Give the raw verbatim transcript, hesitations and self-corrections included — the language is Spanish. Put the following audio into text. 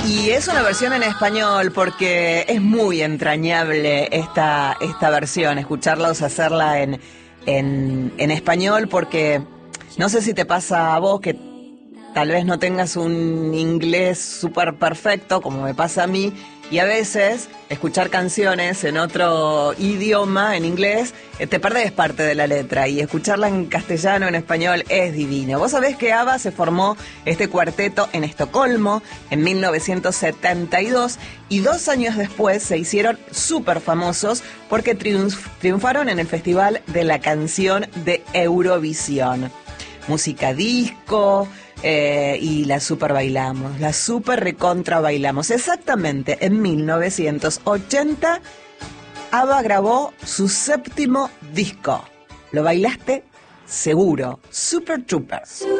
Y es una versión en español porque es muy entrañable esta, esta versión, escucharlos hacerla en, en, en español, porque no sé si te pasa a vos que tal vez no tengas un inglés súper perfecto, como me pasa a mí, y a veces escuchar canciones en otro idioma, en inglés, eh, te perdés parte de la letra, y escucharla en castellano, en español, es divino. Vos sabés que ABBA se formó este cuarteto en Estocolmo en mil novecientos setenta y dos, y dos años después se hicieron súper famosos porque triunf- triunfaron en el Festival de la Canción de Eurovisión. Música disco, eh, y la super bailamos, la super recontra bailamos. Exactamente, en mil novecientos ochenta, ABBA grabó su séptimo disco. ¿Lo bailaste? Seguro. Super Trooper.